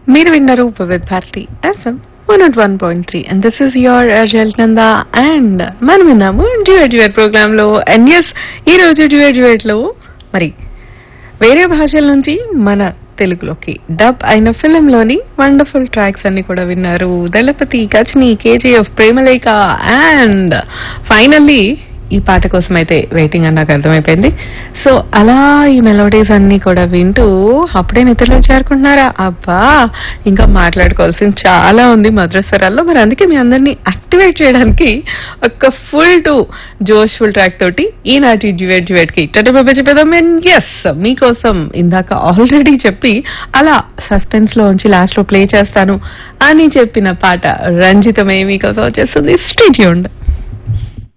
మీరు విన్నారు Vividh Bharati FM 101.3 and this is your అర్జల్ Nanda and మనం విన్నాము డ్యూయట్ ప్రోగ్రామ్ లో. అండ్ ఎస్, ఈ రోజు డ్యూయట్ లో మరి వేరే భాషల నుంచి మన తెలుగులోకి డబ్ అయిన ఫిల్మ్ లోని వండర్ఫుల్ ట్రాక్స్ అన్ని కూడా విన్నారు. దళపతి, గజనీ, కేజీఎఫ్, ప్రేమలేఖ అండ్ ఫైనల్లీ ఈ పాట కోసం అయితే వెయిటింగ్ అని నాకు అర్థమైపోయింది. సో అలా ఈ మెలోడీస్ అన్ని కూడా వింటూ అప్పుడే నిద్రలో చేరుకుంటున్నారా? అబ్బా, ఇంకా మాట్లాడుకోవాల్సింది చాలా ఉంది మధురస్వరాల్లో. మరి అందుకే మీ అందరినీ యాక్టివేట్ చేయడానికి ఒక ఫుల్ టు జోష్ఫుల్ ట్రాక్ తోటి ఈనాటి డ్యూయట్ కి చెప్పేదాం. ఎస్, మీకోసం ఇందాక ఆల్రెడీ చెప్పి అలా సస్పెన్స్ లో ఉంచి లాస్ట్ లో ప్లే చేస్తాను అని చెప్పిన పాట రంజితమే మీకోసం వచ్చేస్తుంది. Stay tuned.